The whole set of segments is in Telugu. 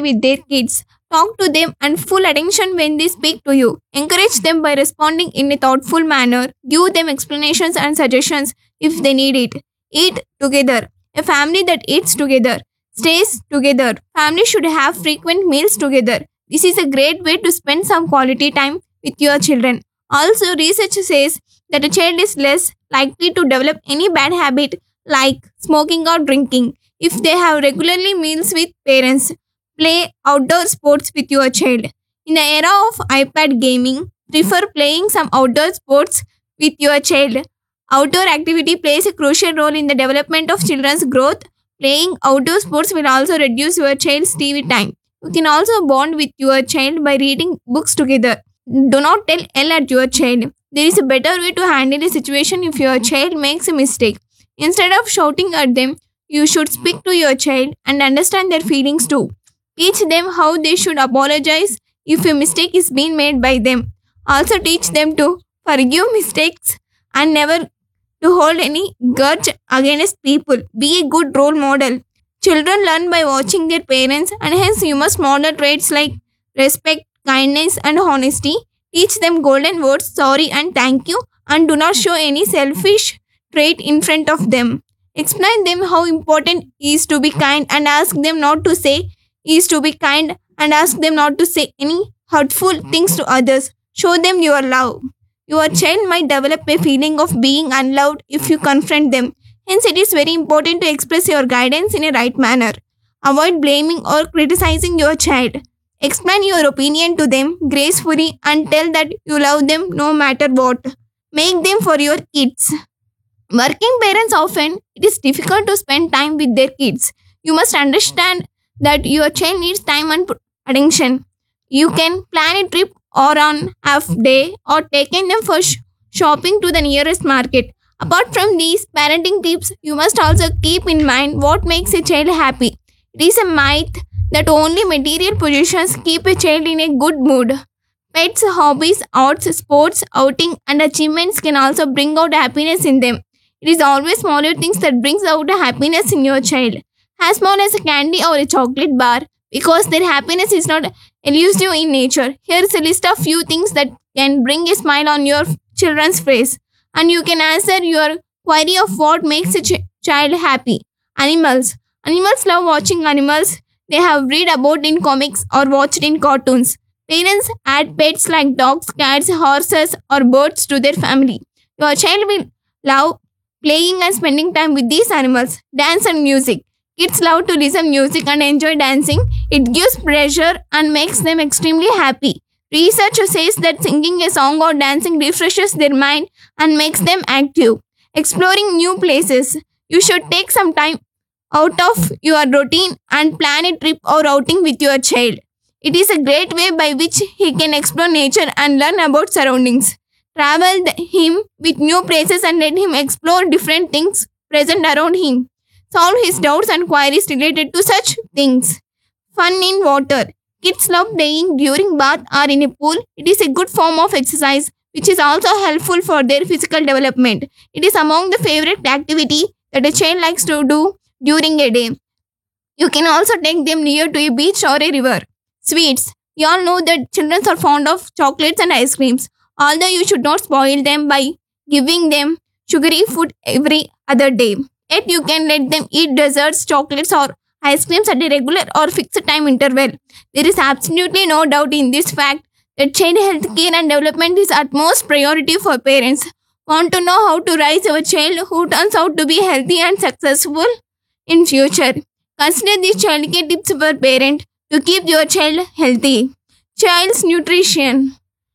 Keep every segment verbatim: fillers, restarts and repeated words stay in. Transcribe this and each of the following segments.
with their kids. Talk to them and full attention when they speak to you. Encourage them by responding in a thoughtful manner. Give them explanations and suggestions if they need it. Eat together. A family that eats together stays together. Family should have frequent meals together. This is a great way to spend some quality time with your children. Also, research says that a child is less likely to develop any bad habit like smoking or drinking if they have regularly meals with parents. Play outdoor sports with your child. In the era of iPad gaming, prefer playing some outdoor sports with your child. Outdoor activity plays a crucial role in the development of children's growth. Playing outdoor sports will also reduce your child's T V time. You can also bond with your child by reading books together. Do not tell L at your child. There is a better way to handle a situation if your child makes a mistake. Instead of shouting at them, you should speak to your child and understand their feelings too. Teach them how they should apologize if a mistake is being made by them. Also teach them to forgive mistakes and never to hold any grudge against people. Be a good role model. Children learn by watching their parents, and hence you must model traits like respect, kindness, and honesty. Teach them golden words, sorry and thank you, and do not show any selfish trait in front of them. Explain them how important it is to be kind and ask them not to say is to be kind and ask them not to say any hurtful things to others. Show them your love. Your child might develop a feeling of being unloved if you confront them. Hence, it is very important to express your guidance in a right manner. Avoid blaming or criticizing your child. Explain your opinion to them gracefully and tell that you love them no matter what. Make them for your kids. Working parents often, it is difficult to spend time with their kids. You must understand that your child needs time and attention. You can plan a trip or on half day or taking them for sh- shopping to the nearest market. Apart from these parenting tips, you must also keep in mind what makes a child happy. It is a myth that only material possessions keep a child in a good mood. Pets, hobbies, arts, sports, outing, and achievements can also bring out happiness in them. It is always smaller things that brings out a happiness in your child. As small as a candy or a chocolate bar, because their happiness is not elusive in nature. Here is a list of few things that can bring a smile on your children's face, and you can answer your query of what makes a ch- child happy. Animals. Animals love watching animals they have read about in comics or watched in cartoons. Parents add pets like dogs, cats, horses, or birds to their family. Your child will love playing and spending time with these animals. Dance and music. Kids love to listen music and enjoy dancing. It gives pleasure and makes them extremely happy. Research says that singing a song or dancing refreshes their mind and makes them active. Exploring new places. You should take some time out of your routine and plan a trip or outing with your child. It is a great way by which he can explore nature and learn about surroundings. Travel the- him with new places and let him explore different things present around him. Solve his doubts and queries related to such things. Fun in water. Kids love playing during bath or in a pool. It is a good form of exercise which is also helpful for their physical development. It is among the favorite activity that a child likes to do during a day. You can also take them near to a beach or a river. Sweets. You all know that children are fond of chocolates and ice creams. Although you should not spoil them by giving them sugary food every other day. Yet you can let them eat desserts, chocolates or ice creams at a regular or fixed time interval. There is absolutely no doubt in this fact that child health care and development is utmost priority for parents. Want to know how to raise your child who turns out to be healthy and successful in future? Consider these childcare tips for parent to keep your child healthy. Child's nutrition.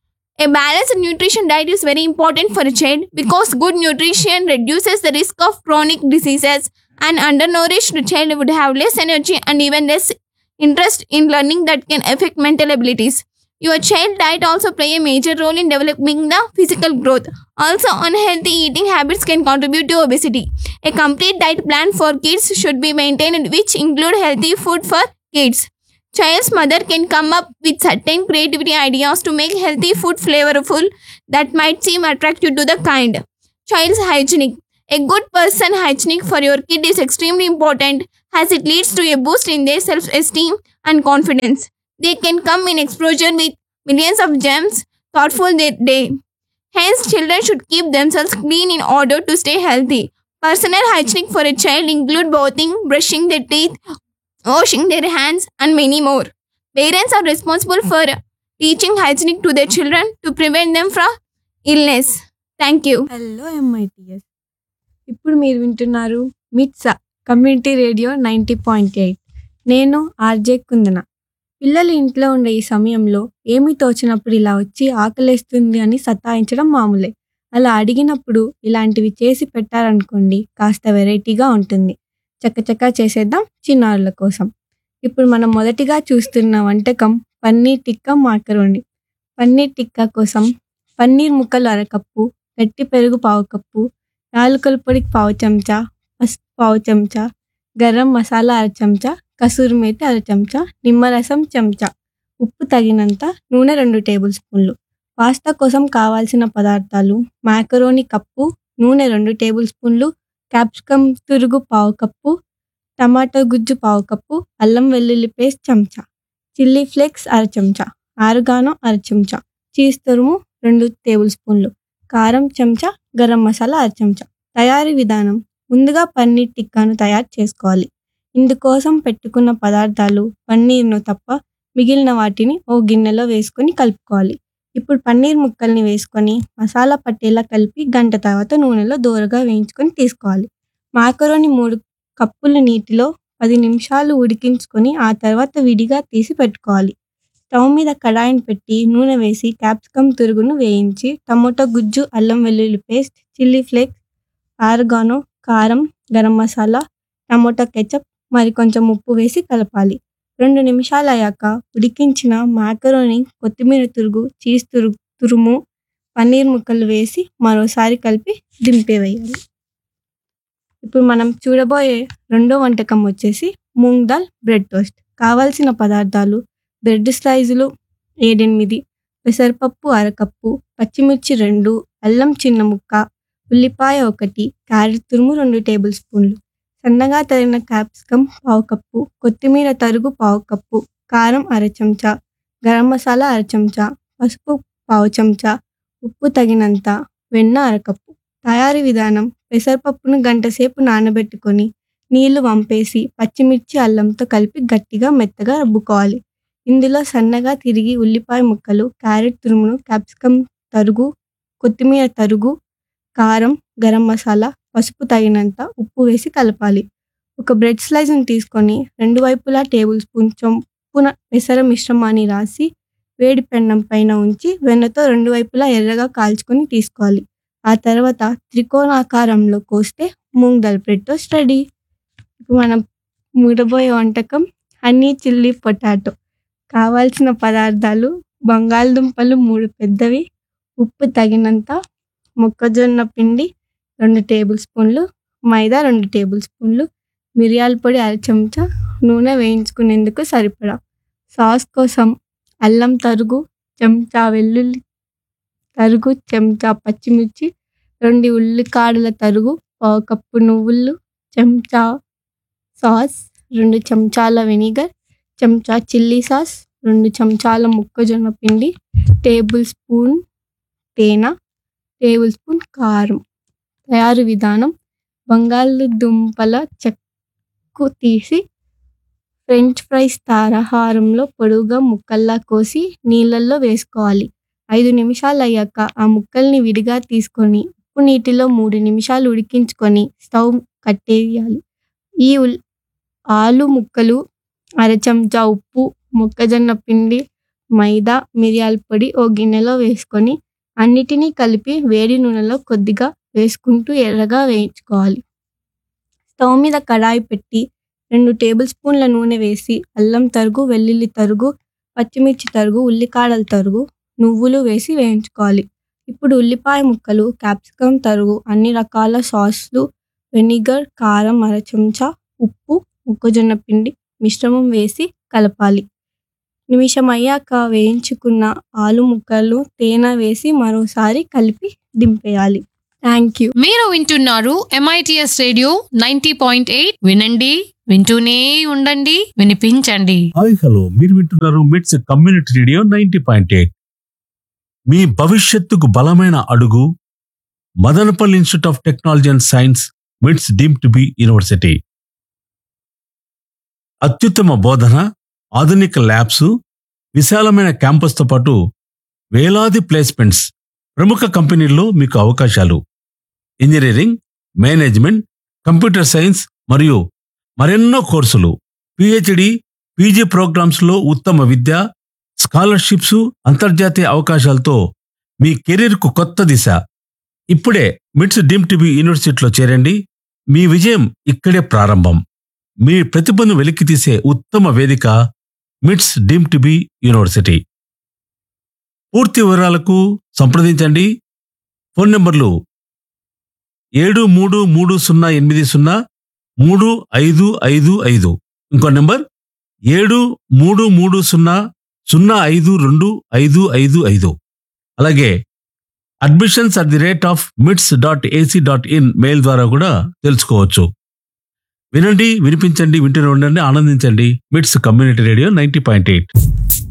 A balanced nutrition diet is very important for a child because good nutrition reduces the risk of chronic diseases. An undernourished child would have less energy and even less interest in learning that can affect mental abilities. Your child diet also play a major role in developing the physical growth. Also, unhealthy eating habits can contribute to obesity. A complete diet plan for kids should be maintained which include healthy food for kids. Child's mother can come up with certain creativity ideas to make healthy food flavorful that might seem attractive to the kind. Child's hygienic. A good person hygienic for your kid is extremely important as it leads to a boost in their self-esteem and confidence. They can come in exposure with millions of gems, thoughtful their day. Hence, children should keep themselves clean in order to stay healthy. Personal hygiene for a child include bathing, brushing their teeth, washing their hands, and many more. Parents are responsible for teaching hygiene to their children to prevent them from illness. Thank you. Hello MITS. ఇప్పుడు మీరు వింటున్నారు మిట్సా community radio ninety point eight. నేను ఆర్జే కుందన. పిల్లలు ఇంట్లో ఉండే ఈ సమయంలో ఏమీ తోచినప్పుడు ఇలా వచ్చి ఆకలేస్తుంది అని సతాయించడం మామూలే. అలా అడిగినప్పుడు ఇలాంటివి చేసి పెట్టారనుకోండి, కాస్త వెరైటీగా ఉంటుంది. చక్కచక్కా చేసేద్దాం చిన్నారుల కోసం. ఇప్పుడు మనం మొదటిగా చూస్తున్న వంటకం పన్నీర్ టిక్కా మాకరోని. పన్నీర్ టిక్కా కోసం పన్నీర్ ముక్కలు అరకప్పు, గట్టి పెరుగు పావు కప్పు, యాలకుల పొడి పావు చెంచా, పసుపు పావు చెంచా, గరం మసాలా అర చెంచా, కసూరి మేతి అర చెంచా, నిమ్మరసం చెంచా, ఉప్పు తగినంత, నూనె రెండు టేబుల్ స్పూన్లు. పాస్తా కోసం కావాల్సిన పదార్థాలు: మాకరోని కప్పు, నూనె రెండు టేబుల్ స్పూన్లు, క్యాప్సికమ్ తురుగు పావు కప్పు, టమాటో గుజ్జు పావు కప్పు, అల్లం వెల్లుల్లి పేస్ట్ చెంచా, చిల్లీ ఫ్లేక్స్ అర చెంచా, ఆరుగానో అర చెంచా, చీజ్ తురుము రెండు టేబుల్ స్పూన్లు, కారం చెంచా, గరం మసాలా అర చెంచా. తయారీ విధానం: ముందుగా పన్నీర్ టిక్కాను తయారు చేసుకోవాలి. ఇందుకోసం పెట్టుకున్న పదార్థాలు పన్నీర్ను తప్ప మిగిలిన వాటిని ఓ గిన్నెలో వేసుకొని కలుపుకోవాలి. ఇప్పుడు పన్నీర్ ముక్కల్ని వేసుకొని మసాలా పట్టేలా కలిపి గంట తర్వాత నూనెలో దోరగా వేయించుకొని తీసుకోవాలి. మాకరోని మూడు కప్పుల నీటిలో పది నిమిషాలు ఉడికించుకొని ఆ తర్వాత విడిగా తీసి పెట్టుకోవాలి. స్టవ్ మీద కడాయిని పెట్టి నూనె వేసి క్యాప్సికమ్ తురుగును వేయించి టమోటా గుజ్జు, అల్లం వెల్లుల్లి పేస్ట్, చిల్లీ ఫ్లేక్స్, ఆరుగానో, కారం, గరం మసాలా, టమోటా కెచప్, మరి కొంచెం ఉప్పు వేసి కలపాలి. రెండు నిమిషాలు అయ్యాక ఉడికించిన మాకరోని, కొత్తిమీర తురుగు, చీజ్ తురుగు తురుము, పన్నీర్ ముక్కలు వేసి మరోసారి కలిపి దింపేవేయాలి. ఇప్పుడు మనం చూడబోయే రెండో వంటకం వచ్చేసి మూంగ్ దాల్ బ్రెడ్ టోస్ట్. కావాల్సిన పదార్థాలు: బ్రెడ్ స్లైజులు ఏడెనిమిది, పెసరపప్పు అరకప్పు, పచ్చిమిర్చి రెండు, అల్లం చిన్న ముక్క, ఉల్లిపాయ ఒకటి, క్యారెట్ తురుము రెండు టేబుల్ స్పూన్లు, సన్నగా తరిగిన క్యాప్సికమ్ పావు కప్పు, కొత్తిమీర తరుగు పావు కప్పు, కారం అర చెంచా, గరం మసాలా అర చెంచా, పసుపు పావు చెంచా, ఉప్పు తగినంత, వెన్న అరకప్పు. తయారీ విధానం: పెసరపప్పును గంట సేపు నానబెట్టుకొని నీళ్లు వంపేసి పచ్చిమిర్చి అల్లంతో కలిపి గట్టిగా మెత్తగా రుబ్బుకోవాలి. ఇందులో సన్నగా తిరిగి ఉల్లిపాయ ముక్కలు, క్యారెట్ తురుమును, క్యాప్సికమ్ తరుగు, కొత్తిమీర తరుగు, కారం, గరం మసాలా, పసుపు తగినంత, ఉప్పు వేసి కలపాలి. ఒక బ్రెడ్ స్లైస్ని తీసుకొని రెండు వైపులా టేబుల్ స్పూన్ చొప్పున పెసర మిశ్రమాన్ని రాసి వేడి పెన్నం పైన ఉంచి వెన్నతో రెండు వైపులా ఎర్రగా కాల్చుకొని తీసుకోవాలి. ఆ తర్వాత త్రికోణాకారంలో కోస్తే moong dal bread toast ready. ఇప్పుడు మనం మూడబోయే వంటకం హనీ చిల్లీ పొటాటో. కావాల్సిన పదార్థాలు: బంగాళదుంపలు మూడు పెద్దవి, ఉప్పు తగినంత, మొక్కజొన్న పిండి రెండు టేబుల్ స్పూన్లు, మైదా రెండు టేబుల్ స్పూన్లు, మిరియాల పొడి అర చెంచా, నూనె వేయించుకునేందుకు సరిపడా. సాస్ కోసం అల్లం తరుగు చెంచా, వెల్లుల్లి తరుగు చెంచా, పచ్చిమిర్చి రెండు, ఉల్లికాడల తరుగు పావు కప్పు, నువ్వులు చెంచా సాస్, రెండు చెంచాల వెనిగర్, చెంచా చిల్లీ సాస్, రెండు చెంచాల మొక్కజొన్న పిండి, టేబుల్ స్పూన్ తేనె, టేబుల్ స్పూన్ కారం. తయారీ విధానం: బంగాళదుంపల చెక్కు తీసి ఫ్రెంచ్ ఫ్రైస్ తరహాలో పొడవుగా ముక్కల్లా కోసి నీళ్ళల్లో వేసుకోవాలి. ఐదు నిమిషాలు అయ్యాక ఆ ముక్కల్ని విడిగా తీసుకొని ఉప్పు నీటిలో మూడు నిమిషాలు ఉడికించుకొని స్టవ్ కట్టేయాలి. ఈ ఉల్ ఆలు ముక్కలు, అర చెంచా ఉప్పు, మొక్కజొన్న పిండి, మైదా, మిరియాల పొడి ఓ గిన్నెలో వేసుకొని అన్నిటినీ కలిపి వేడి నూనెలో కొద్దిగా వేసుకుంటూ ఎర్రగా వేయించుకోవాలి. స్టవ్ మీద కడాయి పెట్టి రెండు టేబుల్ స్పూన్ల నూనె వేసి అల్లం తరుగు, వెల్లుల్లి తరుగు, పచ్చిమిర్చి తరుగు, ఉల్లికాడల తరుగు, నువ్వులు వేసి వేయించుకోవాలి. ఇప్పుడు ఉల్లిపాయ ముక్కలు, క్యాప్సికమ్ తరుగు, అన్ని రకాల సాస్లు, వెనిగర్, కారం అర చెంచా, ఉప్పు, మొక్కజొన్న పిండి మిశ్రమం వేసి కలపాలి. నిమిషం అయ్యాక వేయించుకున్న ఆలు ముక్కలు, తేనె వేసి మరోసారి కలిపి దింపేయాలి. Thank you. మీరు వింటున్నారు MITS radio ninety point eight. వినండి వింటూనే ఉండండి, వినిపించండి. హాయ్ హలో, మీరు వింటున్నారు మిట్స్ community radio ninety point eight. మీ భవిష్యత్తుకు బలమైన అడుగు Madanapalle institute of technology and science, మిట్స్ డీమ్ టు బి యూనివర్సిటీ. అత్యుత్తమ బోధన, ఆధునిక ల్యాబ్స్, విశాలమైన క్యాంపస్తో పాటు వేలాది ప్లేస్మెంట్స్, ప్రముఖ కంపెనీల్లో మీకు అవకాశాలు. ఇంజనీరింగ్, మేనేజ్మెంట్, కంప్యూటర్ సైన్స్ మరియు మరెన్నో కోర్సులు, పిహెచ్డి, పీజీ ప్రోగ్రామ్స్లో ఉత్తమ విద్య, స్కాలర్షిప్స్, అంతర్జాతీయ అవకాశాలతో మీ కెరీర్కు కొత్త దిశ. ఇప్పుడే మిట్స్ డీమ్ టు బి యూనివర్సిటీలో చేరండి. మీ విజయం ఇక్కడే ప్రారంభం. మీ ప్రతిభను వెలికితీసే ఉత్తమ వేదిక మిట్స్ డీమ్ టు బి యూనివర్సిటీ. పూర్తి వివరాలకు సంప్రదించండి. ఫోన్ నంబర్లు ఏడు మూడు మూడు సున్నా ఎనిమిది సున్నా మూడు ఐదు ఐదు ఐదు. ఇంకో నంబర్ ఏడు మూడు మూడు సున్నా సున్నా ఐదు రెండు ఐదు ఐదు ఐదు. అలాగే admissions at the rate of మిట్స్ dot AC dot in mail ద్వారా కూడా తెలుసుకోవచ్చు. వినండి, వినిపించండి, వింటూనే ఉండండి, ఆనందించండి. మిట్స్ community radio ninety point eight.